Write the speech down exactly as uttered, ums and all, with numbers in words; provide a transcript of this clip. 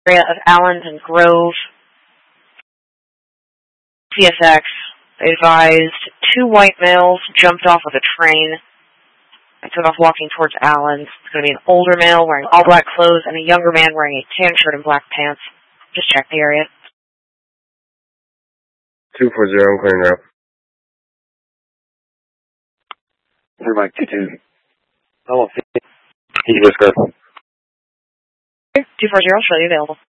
area of Allens and Grove. C S X advised two white males jumped off of a train and took off walking towards Allens. It's going to be an older male wearing all black clothes and a younger man wearing a tan shirt and black pants. Just check the area. two four zero, I'm clearing route. Clear Mike two two. Oh, he was good. two four zero, show you available.